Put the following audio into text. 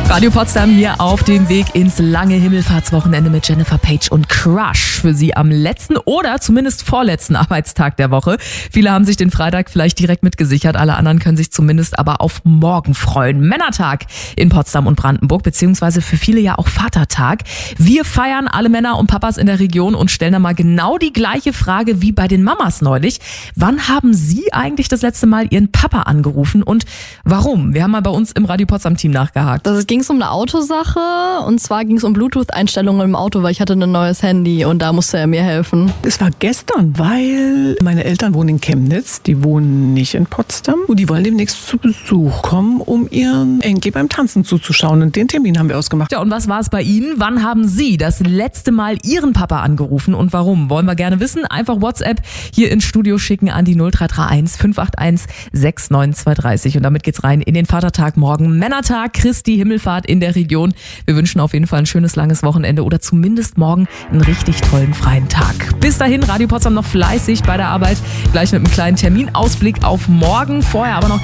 Radio Potsdam hier auf dem Weg ins lange Himmelfahrtswochenende mit Jennifer Page und Crush für Sie am letzten oder zumindest vorletzten Arbeitstag der Woche. Viele haben sich den Freitag vielleicht direkt mitgesichert, alle anderen können sich zumindest aber auf morgen freuen. Männertag in Potsdam und Brandenburg, beziehungsweise für viele ja auch Vatertag. Wir feiern alle Männer und Papas in der Region und stellen da mal genau die gleiche Frage wie bei den Mamas neulich. Wann haben Sie eigentlich das letzte Mal Ihren Papa angerufen und warum? Wir haben mal bei uns im Radio Potsdam Team nachgehakt. Das ging es um eine Autosache und zwar ging es um Bluetooth-Einstellungen im Auto, weil ich hatte ein neues Handy und da musste er mir helfen. Es war gestern, weil meine Eltern wohnen in Chemnitz, die wohnen nicht in Potsdam und die wollen demnächst zu Besuch kommen, um ihren Enkel beim Tanzen zuzuschauen und den Termin haben wir ausgemacht. Ja, und was war es bei Ihnen? Wann haben Sie das letzte Mal Ihren Papa angerufen und warum? Wollen wir gerne wissen. Einfach WhatsApp hier ins Studio schicken an die 0331 581 69230 und damit geht's rein in den Vatertag morgen. Männertag, Christi Himmelfahrt in der Region. Wir wünschen auf jeden Fall ein schönes langes Wochenende oder zumindest morgen einen richtig tollen freien Tag. Bis dahin, Radio Potsdam noch fleißig bei der Arbeit. Gleich mit einem kleinen Terminausblick auf morgen. Vorher aber noch